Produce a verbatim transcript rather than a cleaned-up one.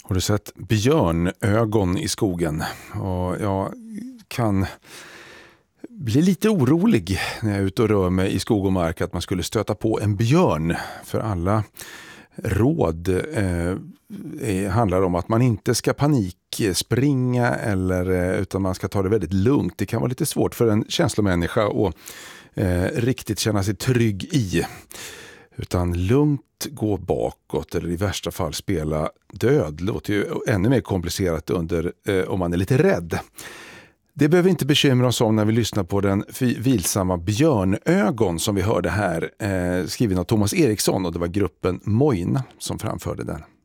Har du sett björnögon i skogen? Och jag kan bli lite orolig när jag är ute och rör mig i skog och mark att man skulle stöta på en björn. För alla råd eh, handlar om att man inte ska panikspringa eller, eh, utan man ska ta det väldigt lugnt. Det kan vara lite svårt för en känslomänniska att eh, riktigt känna sig trygg i. Utan lugnt gå bakåt eller i värsta fall spela död. Det låter ju ännu mer komplicerat under eh, om man är lite rädd. Det behöver inte bekymra oss om när vi lyssnar på den vilsamma björnögon som vi hörde här, eh, skriven av Thomas Eriksson, och det var gruppen Moina som framförde den.